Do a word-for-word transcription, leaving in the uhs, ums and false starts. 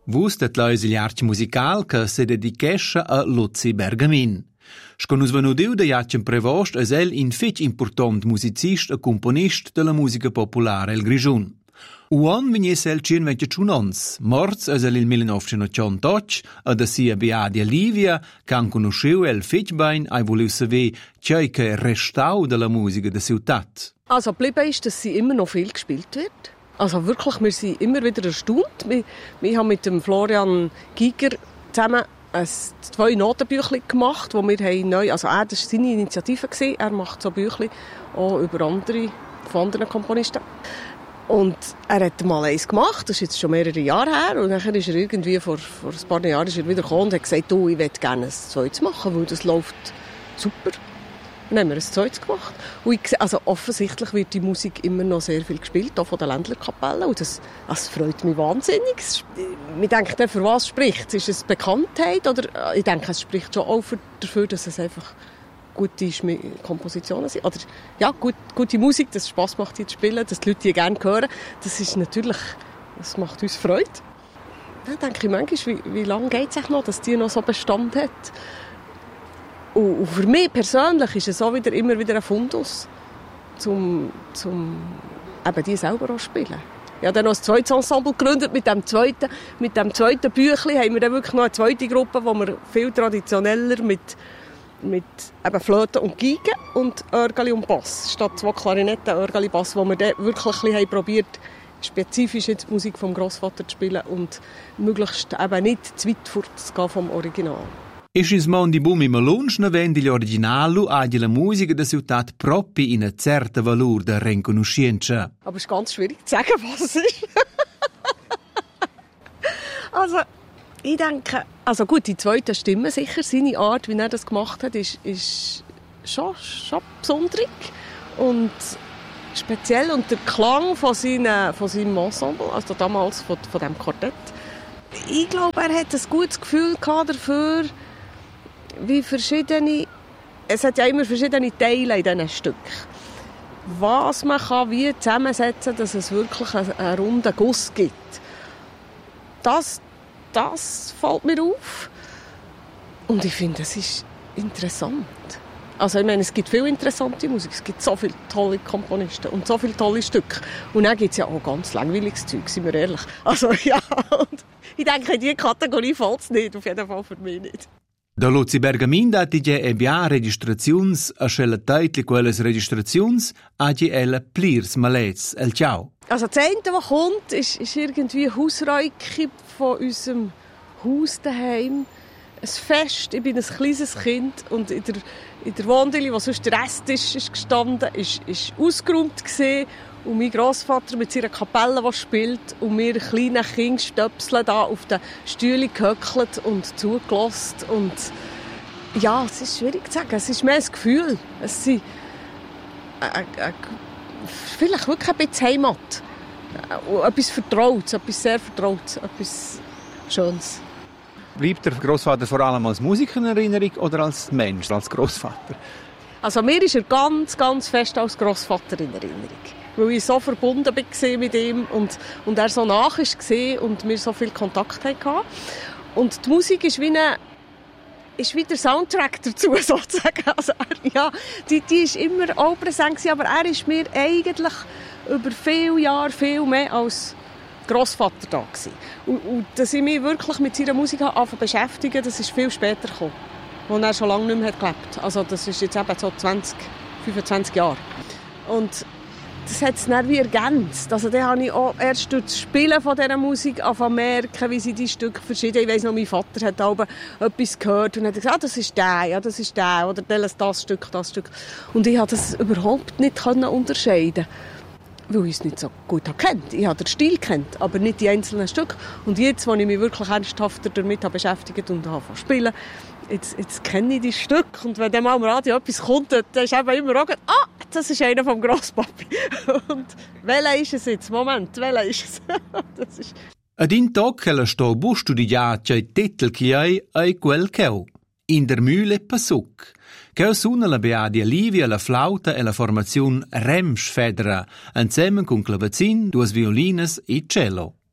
Vus dat leis il art musical che se dedichescha a Luzi Bergamin. Sco nus venudiu da jatchen prevost es el in fetg important musicist e componist de la musica popolare el Grischun. Uan vignes el cien ventitschun ans, morts es el il millenovecentocentoch a da sia beadia Livia, can conosciu el fetg bain ai voliu saver tgei che restau de la musica de ciutat. Also geblieben ist, dass sie immer noch viel gespielt wird. Also wirklich, wir sind immer wieder erstaunt. Wir, wir haben mit dem Florian Giger zusammen ein, zwei Notenbüchlein gemacht, wo wir haben neu, also er, das war seine Initiative, er macht so Büchlein auch über andere, von anderen Komponisten. Und er hat mal eins gemacht, das ist jetzt schon mehrere Jahre her, und dann ist er irgendwie vor, vor ein paar Jahren ist er wieder gekommen und hat gesagt, du, ich möchte gerne ein zweites machen, weil das läuft super. Dann haben wir ein zweites gemacht. Und ich sehe, also offensichtlich wird die Musik immer noch sehr viel gespielt, auch von den Ländlerkapellen. Und das, das freut mich wahnsinnig. Ich denke, für was spricht es? Ist es Bekanntheit? Oder ich denke, es spricht schon auch dafür, dass es einfach gute Kompositionen sind. Oder ja, gut, gute Musik, dass es Spass macht, die zu spielen, dass die Leute die gerne hören. Das ist natürlich, das macht uns Freude. Dann denke ich manchmal, wie, wie lange geht es noch, dass die noch so Bestand hat. Und für mich persönlich ist es auch wieder, immer wieder ein Fundus, um zum eben die selber auch spielen. Ich habe dann noch ein zweites Ensemble gegründet. Mit dem zweiten, mit dem zweiten Büchlein haben wir dann wirklich noch eine zweite Gruppe, wo wir viel traditioneller mit, mit eben Flöte und Geige und Orgel und Bass, statt zwei Klarinetten, Orgel und Bass, wo wir dann wirklich ein bisschen probiert, spezifisch jetzt die Musik vom Grossvater zu spielen und möglichst eben nicht zu weit fortzugehen vom Original. Ist ins mondi bumi malunsch na vendi gli originalu agi la musica da ciutat propi in a certa valur da reconuscienza. Aber es ist ganz schwierig zu sagen, was es ist. Also, ich denke, also gut, die zweite Stimme sicher, seine Art, wie er das gemacht hat, ist, ist schon, schon besonderig und speziell. Und der Klang von, seinen, von seinem Ensemble, also damals von, von diesem Quartett, ich glaube, er hat ein gutes Gefühl gehabt dafür, wie verschiedene, es hat ja immer verschiedene Teile in diesen Stücken. Was man kann wie zusammensetzen kann, dass es wirklich einen, einen runden Guss gibt. Das, das fällt mir auf. Und ich finde, es ist interessant. Also ich meine, es gibt viel interessante Musik, es gibt so viele tolle Komponisten und so viele tolle Stücke. Und dann gibt es ja auch ganz langweiliges Zeug, sind wir ehrlich. Also ja, und ich denke, in diese Kategorie fällt es nicht, auf jeden Fall für mich nicht. Da Luzi Bergamin dati je ebia registrazions a schelle teitli quelles registrazions a je elle plirs malets el ciao. Also das eine, was kommt, ist, ist irgendwie Hausräuke von unserem Haus daheim. Ein Fest, ich bin ein kleines Kind und in der, in der Wohnstelle, wo sonst der Rest ist, ist gestanden, ist, ist ausgeräumt gewesen. Und mein Grossvater mit seiner Kapelle, die spielt, und wir kleinen Kindstöpseln da auf den Stühlen gehöckelt und zugelassen. Und ja, es ist schwierig zu sagen. Es ist mehr ein Gefühl. Es sind äh, äh, vielleicht wirklich ein bisschen Heimat. Äh, etwas Vertrautes, etwas sehr Vertrautes, etwas Schönes. Bleibt der Grossvater vor allem als Musiker in Erinnerung oder als Mensch, als Grossvater? Also mir ist er ganz, ganz fest als Grossvater in Erinnerung. Weil ich so verbunden war mit ihm und, und er so nach war und wir so viel Kontakt hatten. Und die Musik ist wie, eine, ist wie der Soundtrack dazu, sozusagen. Also er, ja, die, die ist immer auch präsent, aber er ist mir eigentlich über viele Jahre viel mehr als Grossvater da gewesen. Und, und dass ich mich wirklich mit seiner Musik anfangen beschäftigen, das ist viel später gekommen, als er schon lange nicht mehr gelebt hat. Also das ist jetzt eben so zwanzig, fünfundzwanzig Jahre. Und das hat es dann wie ergänzt. Also dann habe ich auch erst durch das Spielen von dieser Musik angefangen zu merken, wie sie die Stücke verschieden. Ich weiss noch, mein Vater hat auch etwas gehört und hat gesagt, ah, das ist der, ja, das ist der, oder das Stück, das Stück. Und ich konnte das überhaupt nicht unterscheiden, weil ich es nicht so gut kennt. Ich habe den Stil kennt, aber nicht die einzelnen Stücke. Und jetzt, als ich mich wirklich ernsthafter damit beschäftigt und habe zu spielen, Jetzt, jetzt kenne ich die Stücke und wenn dann mal am Radio etwas kommt, dann ist eben immer auch ah, das ist einer vom Grosspapi. Und welcher ist es jetzt? Moment, welcher ist es? Das ist... Ad in toc ella sto bu studiar c'è titel che hai ai quel cheu. In der Mühle Pasuk. Cheu suona la Beadia Livia, la flauta e la formazione Remsch Federa, insieme con clavecin, duas violines e cello.